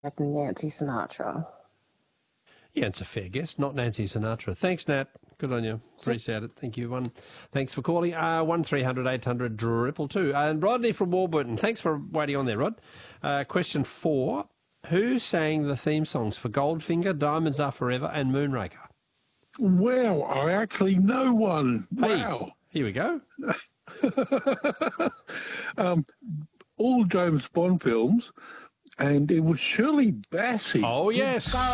like Nancy Sinatra. Yeah, it's a fair guess. Not Nancy Sinatra. Thanks, Nat. Good on you. Appreciate it. Thank you. Thanks for calling. 1300 800 222. And Rodney from Warburton. Thanks for waiting on there, Rod. Question 4. Who sang the theme songs for Goldfinger, Diamonds Are Forever, and Moonraker? Well, I actually know one. Hey, Wow. here we go. All James Bond films, and it was Shirley Bassey. Oh, yes.